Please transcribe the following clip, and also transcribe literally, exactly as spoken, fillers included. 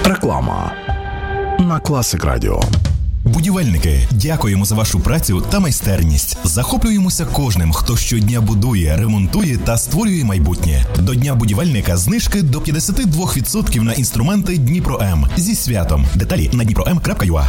Реклама на Класик Радіо. Будівельники, дякуємо за вашу працю та майстерність. Захоплюємося кожним, хто щодня будує, ремонтує та створює майбутнє. До Дня будівельника знижки до п'ятдесят два відсотки на інструменти Дніпро М. Зі святом. Деталі на дніпро ем крапка ю а.